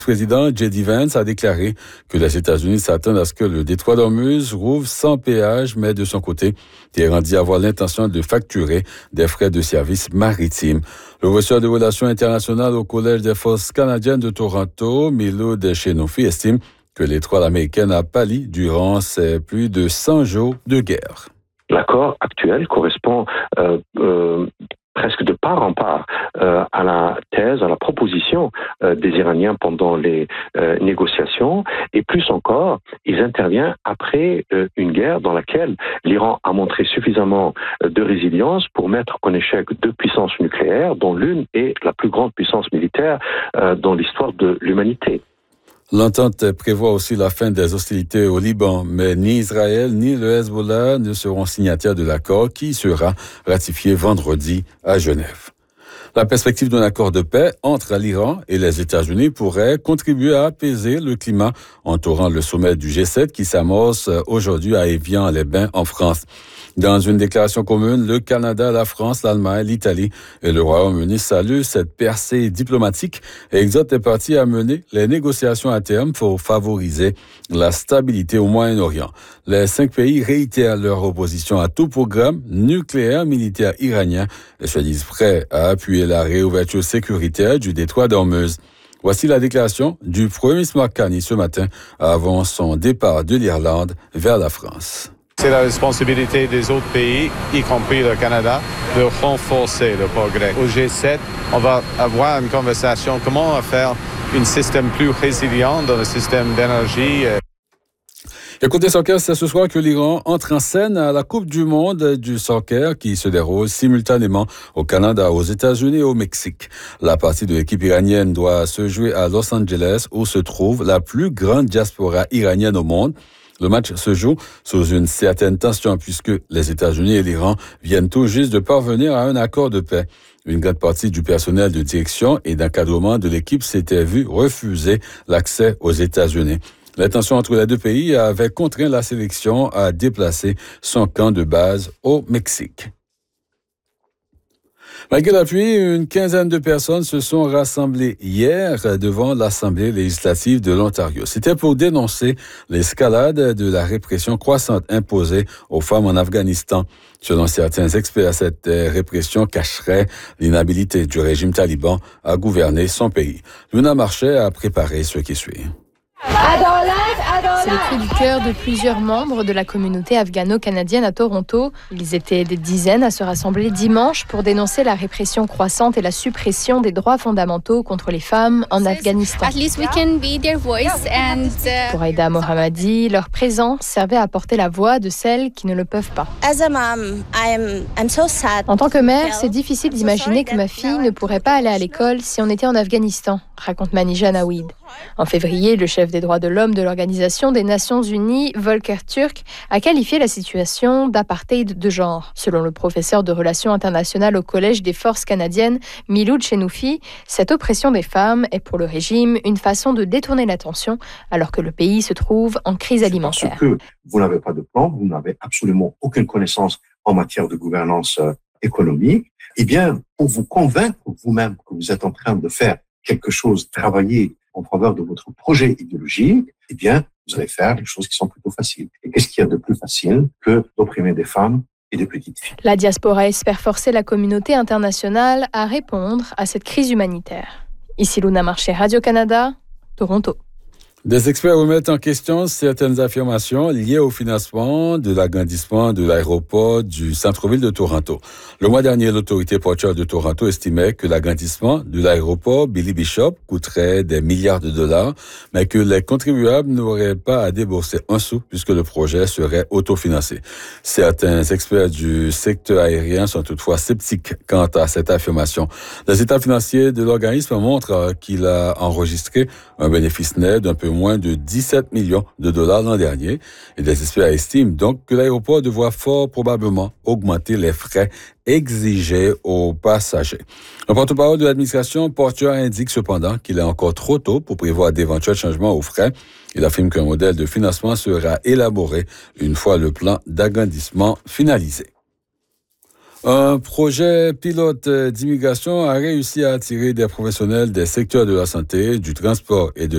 président J.D. Vance a déclaré que les États-Unis s'attendent à ce que le détroit d'Ormuz rouvre sans péage, mais de son côté, Téhéran dit avoir l'intention de facturer des frais de service maritime. Le professeur de relations internationales au Collège des forces canadiennes de Toronto, Milud Chenofi, estime que l'étoile américaine a pâli durant ses plus de 100 jours de guerre. L'accord actuel correspond presque de part en part à la thèse, à la proposition des Iraniens pendant les négociations, et plus encore, ils interviennent après une guerre dans laquelle l'Iran a montré suffisamment de résilience pour mettre en échec deux puissances nucléaires, dont l'une est la plus grande puissance militaire dans l'histoire de l'humanité. L'entente prévoit aussi la fin des hostilités au Liban, mais ni Israël ni le Hezbollah ne seront signataires de l'accord qui sera ratifié vendredi à Genève. La perspective d'un accord de paix entre l'Iran et les États-Unis pourrait contribuer à apaiser le climat, entourant le sommet du G7 qui s'amorce aujourd'hui à Évian-les-Bains en France. Dans une déclaration commune, le Canada, la France, l'Allemagne, l'Italie et le Royaume-Uni saluent cette percée diplomatique et exhortent les parties à mener les négociations à terme pour favoriser la stabilité au Moyen-Orient. Les 5 pays réitèrent leur opposition à tout programme nucléaire militaire iranien et se disent prêts à appuyer la réouverture sécuritaire du détroit d'Ormuz. Voici la déclaration du Premier ministre Mark Carney ce matin avant son départ de l'Irlande vers la France. C'est la responsabilité des autres pays, y compris le Canada, de renforcer le progrès. Au G7, on va avoir une conversation comment faire un système plus résilient dans le système d'énergie. Et côté soccer, c'est ce soir que l'Iran entre en scène à la Coupe du monde du soccer qui se déroule simultanément au Canada, aux États-Unis et au Mexique. La partie de l'équipe iranienne doit se jouer à Los Angeles où se trouve la plus grande diaspora iranienne au monde. Le match se joue sous une certaine tension puisque les États-Unis et l'Iran viennent tout juste de parvenir à un accord de paix. Une grande partie du personnel de direction et d'encadrement de l'équipe s'était vu refuser l'accès aux États-Unis. Les tensions entre les deux pays avaient contraint la sélection à déplacer son camp de base au Mexique. Malgré la pluie, une quinzaine de personnes se sont rassemblées hier devant l'Assemblée législative de l'Ontario. C'était pour dénoncer l'escalade de la répression croissante imposée aux femmes en Afghanistan. Selon certains experts, cette répression cacherait l'inhabilité du régime taliban à gouverner son pays. Luna Marchais a préparé ce qui suit. C'est le cri du cœur de plusieurs membres de la communauté afghano-canadienne à Toronto. Ils étaient des dizaines à se rassembler dimanche pour dénoncer la répression croissante et la suppression des droits fondamentaux contre les femmes en Afghanistan. Pour Aïda Mohammadi, leur présence servait à porter la voix de celles qui ne le peuvent pas. En tant que mère, c'est difficile d'imaginer que ma fille ne pourrait pas aller à l'école si on était en Afghanistan, raconte Manija Nawid. En février, le chef des droits de l'homme de l'Organisation des Nations Unies, Volker Turk, a qualifié la situation d'apartheid de genre. Selon le professeur de relations internationales au Collège des forces canadiennes, Milud Chenofi, cette oppression des femmes est pour le régime une façon de détourner l'attention alors que le pays se trouve en crise alimentaire. Parce que vous n'avez pas de plan, vous n'avez absolument aucune connaissance en matière de gouvernance économique, eh bien, pour vous convaincre vous-même que vous êtes en train de faire quelque chose, travailler en faveur de votre projet idéologique, eh bien, vous allez faire des choses qui sont plutôt faciles. Et qu'est-ce qu'il y a de plus facile que d'opprimer des femmes et des petites filles? La diaspora espère forcer la communauté internationale à répondre à cette crise humanitaire. Ici Luna Marchais, Radio-Canada, Toronto. Des experts remettent en question certaines affirmations liées au financement de l'agrandissement de l'aéroport du centre-ville de Toronto. Le mois dernier, l'autorité portuaire de Toronto estimait que l'agrandissement de l'aéroport Billy Bishop coûterait des milliards de dollars, mais que les contribuables n'auraient pas à débourser un sou puisque le projet serait autofinancé. Certains experts du secteur aérien sont toutefois sceptiques quant à cette affirmation. Les états financiers de l'organisme montrent qu'il a enregistré un bénéfice net d'un peu moins de 17 millions de dollars l'an dernier. Et des experts estiment donc que l'aéroport devra fort probablement augmenter les frais exigés aux passagers. Le porte-parole de l'administration portuaire indique cependant qu'il est encore trop tôt pour prévoir d'éventuels changements aux frais. Il affirme qu'un modèle de financement sera élaboré une fois le plan d'agrandissement finalisé. Un projet pilote d'immigration a réussi à attirer des professionnels des secteurs de la santé, du transport et de